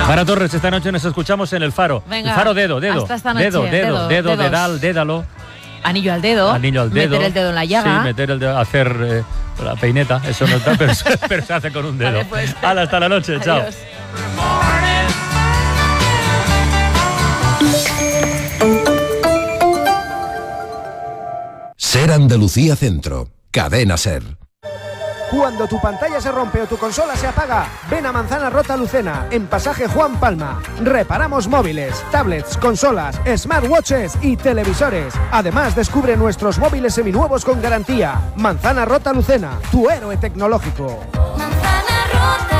Mara Torres, esta noche nos escuchamos en El Faro. Venga, El Faro dedo. hasta esta noche. Dedo, dedal, dédalo. Anillo al dedo. Meter el dedo en la llaga. Sí, meter el dedo, hacer la peineta. Eso no está, pero se hace con un dedo. Vale, pues. Hala, hasta la noche. Chao. Adiós. Ser Andalucía Centro. Cadena Ser. Cuando tu pantalla se rompe o tu consola se apaga, ven a Manzana Rota Lucena, en Pasaje Juan Palma. Reparamos móviles, tablets, consolas, smartwatches y televisores. Además, descubre nuestros móviles seminuevos con garantía. Manzana Rota Lucena, tu héroe tecnológico. Manzana Rota.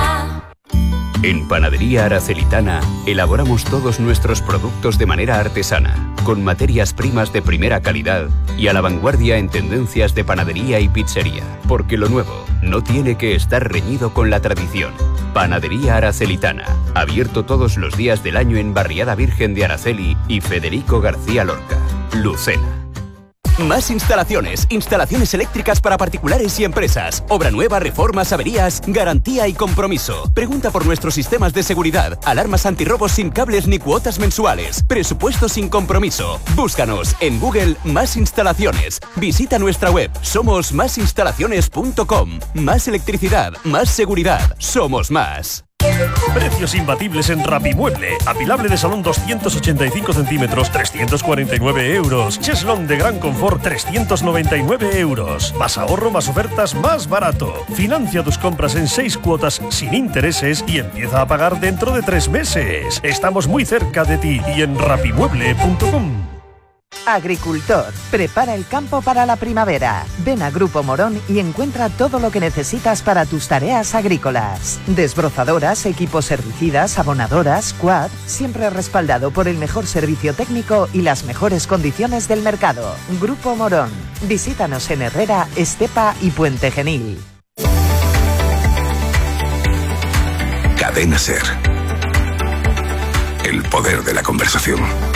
En Panadería Aracelitana elaboramos todos nuestros productos de manera artesana, con materias primas de primera calidad y a la vanguardia en tendencias de panadería y pizzería, porque lo nuevo no tiene que estar reñido con la tradición. Panadería Aracelitana, abierto todos los días del año en Barriada Virgen de Araceli y Federico García Lorca, Lucena. Más instalaciones eléctricas para particulares y empresas. Obra nueva, reformas, averías, garantía y compromiso. Pregunta por nuestros sistemas de seguridad, alarmas antirrobos sin cables ni cuotas mensuales, presupuesto sin compromiso. Búscanos en Google Más Instalaciones. Visita nuestra web, somos másinstalaciones.com. Más electricidad, más seguridad, somos más. Precios imbatibles en Rapimueble. Apilable de salón 285 centímetros, 349 euros. Cheslón de gran confort, 399 euros. Más ahorro, más ofertas, más barato. Financia tus compras en 6 cuotas sin intereses y empieza a pagar dentro de 3 meses. Estamos muy cerca de ti y en rapimueble.com. Agricultor, prepara el campo para la primavera. Ven a Grupo Morón y encuentra todo lo que necesitas para tus tareas agrícolas. Desbrozadoras, equipos herbicidas, abonadoras, quad, siempre respaldado por el mejor servicio técnico y las mejores condiciones del mercado. Grupo Morón. Visítanos en Herrera, Estepa y Puente Genil. Cadena Ser. El poder de la conversación.